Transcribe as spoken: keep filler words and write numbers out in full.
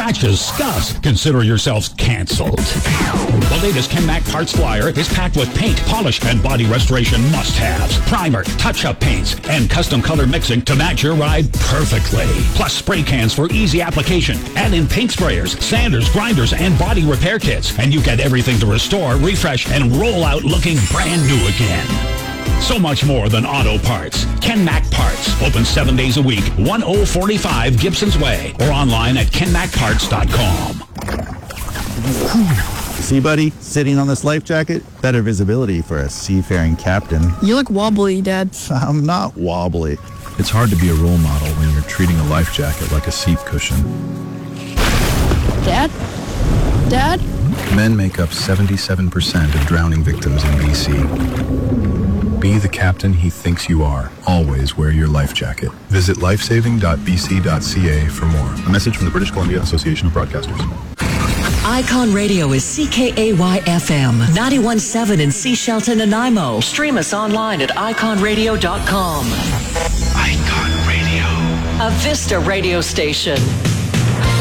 scratches, scuffs, consider yourselves canceled. The latest Kenmac Parts Flyer is packed with paint, polish, and body restoration must-haves. Primer, touch-up paints, and custom color mixing to match your ride perfectly. Plus spray cans for easy application. Add in paint sprayers, sanders, grinders, and body repair kits. And you get everything to restore, refresh, and roll out looking brand new again. So much more than auto parts. Kenmac Parts. Open seven days a week. ten forty-five Gibson's Way. Or online at ken mac parts dot com. See, buddy, sitting on this life jacket, better visibility for a seafaring captain. You look wobbly, Dad. I'm not wobbly. It's hard to be a role model when you're treating a life jacket like a seat cushion. Dad? Dad? Men make up seventy-seven percent of drowning victims in B C. Be the captain he thinks you are. Always wear your life jacket. Visit lifesaving dot b c dot c a for more. A message from the British Columbia Association of Broadcasters. Icon Radio is C K A Y F M, ninety-one point seven in Sea Shelton, Nanaimo. Stream us online at icon radio dot com. Icon Radio. A Vista radio station.